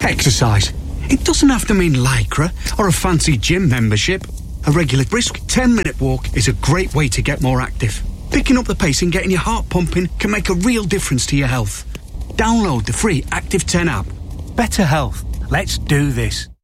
Exercise. It doesn't have to mean Lycra or a fancy gym membership. A regular brisk 10-minute walk is a great way to get more active. Picking up the pace and getting your heart pumping can make a real difference to your health. Download the free Active 10 app. Better health. Let's do this.